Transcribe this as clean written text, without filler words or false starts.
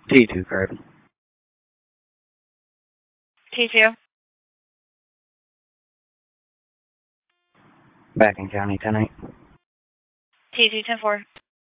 T2 Carbon. T2. Back in County tonight. T2 10-4.